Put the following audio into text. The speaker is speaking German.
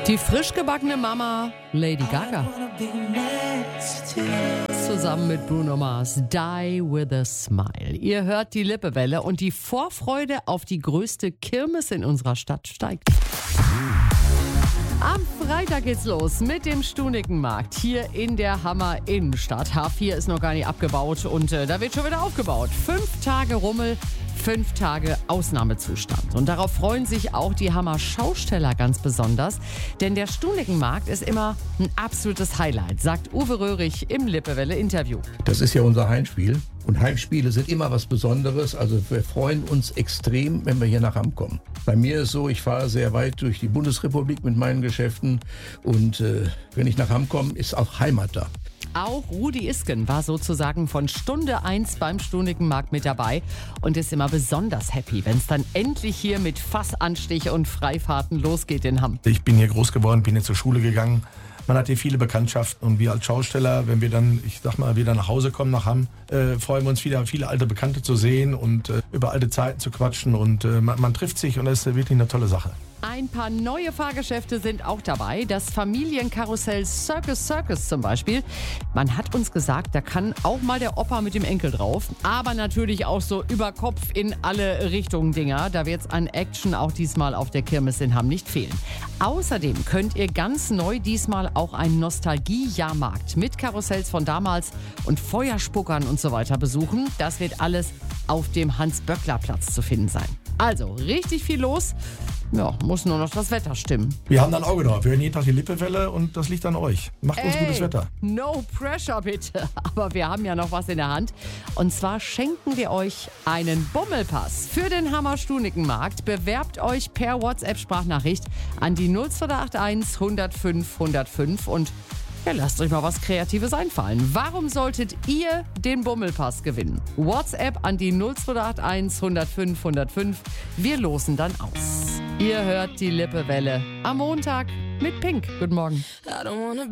Die frisch gebackene Mama Lady Gaga zusammen mit Bruno Mars, Die with a Smile. Ihr hört die Lippewelle und die Vorfreude auf die größte Kirmes in unserer Stadt steigt. Am Freitag geht's los mit dem Stunikenmarkt hier in der Hammer Innenstadt. H4 ist noch gar nicht abgebaut und da wird schon wieder aufgebaut. 5 Tage Rummel, 5 Tage Ausnahmezustand. Und darauf freuen sich auch die Hammer Schausteller ganz besonders. Denn der Stunikenmarkt ist immer ein absolutes Highlight, sagt Uwe Röhrig im Lippewelle-Interview. Das ist ja unser Heimspiel. Und Heimspiele sind immer was Besonderes. Also wir freuen uns extrem, wenn wir hier nach Hamm kommen. Bei mir ist so, ich fahre sehr weit durch die Bundesrepublik mit meinen Geschäften. Und wenn ich nach Hamm komme, ist auch Heimat da. Auch Rudi Isken war sozusagen von Stunde 1 beim Stunikenmarkt mit dabei und ist immer besonders happy, wenn es dann endlich hier mit Fassanstich und Freifahrten losgeht in Hamm. Ich bin hier groß geworden, bin hier zur Schule gegangen. Man hat hier viele Bekanntschaften und wir als Schausteller, wenn wir dann, wieder nach Hause kommen nach Hamm, freuen wir uns wieder, viele alte Bekannte zu sehen und über alte Zeiten zu quatschen und man trifft sich und das ist wirklich eine tolle Sache. Ein paar neue Fahrgeschäfte sind auch dabei. Das Familienkarussell Circus Circus zum Beispiel. Man hat uns gesagt, da kann auch mal der Opa mit dem Enkel drauf. Aber natürlich auch so über Kopf in alle Richtungen Dinger. Da wird es an Action auch diesmal auf der Kirmes in Hamm nicht fehlen. Außerdem könnt ihr ganz neu diesmal auch einen Nostalgie-Jahrmarkt mit Karussells von damals und Feuerspuckern und so weiter besuchen. Das wird alles auf dem Hans-Böckler-Platz zu finden sein. Also richtig viel los. Ja, muss nur noch das Wetter stimmen. Wir haben da ein Auge drauf. Wir hören jeden Tag die Lippewelle und das liegt an euch. Macht uns gutes Wetter. No pressure bitte. Aber wir haben ja noch was in der Hand. Und zwar schenken wir euch einen Bummelpass für den Hammer Stunikenmarkt. Bewerbt euch per WhatsApp-Sprachnachricht an die 0281 105 105 und ja, lasst euch mal was Kreatives einfallen. Warum solltet ihr den Bummelpass gewinnen? WhatsApp an die 0281 105 105. Wir losen dann aus. Ihr hört die Lippewelle am Montag mit Pink. Guten Morgen.